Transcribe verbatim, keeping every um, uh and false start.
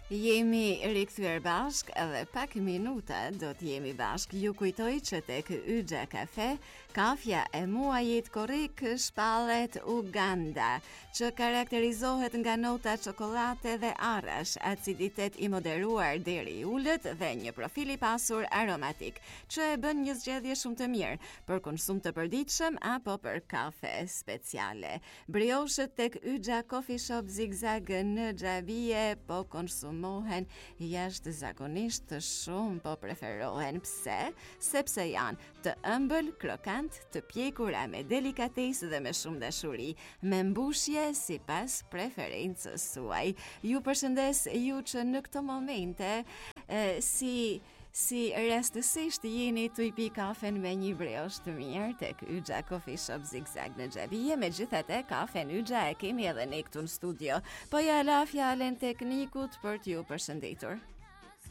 Jemi rikthyer bashk edhe pak minuta do t'jemi bashk. Ju kujtoj që tek Yxha Kafe, kafja e muajit korrik shpallet Uganda, që karakterizohet nga nota çokollate dhe arrash, aciditet i moderuar deri i ulët dhe një profil i pasur aromatik, që e bën një zgjedhje shumë të mirë për konsum të përditshëm apo për kafe speciale. Brioshët tek Yxha Coffee Shop Zigzag në Xhabie po konsum mohen jashtë zakonisht të shumë po preferohen. Pse? Sepse janë të ëmbël, krokant, të pjekura me delikatesë dhe me shumë dashuri, me mbushje sipas preferencës suaj. Ju përshëndes ju që në këto momente e, si Si rastësisht jeni të i pi kafen me një briosh të mirë tek Yxha Coffee Shop Zigzag në Xhabie. Megjithatë, kafen Yxha e kemi edhe ne këtu në studio. Po ja la fjalën teknikut për t'ju përshëndetur.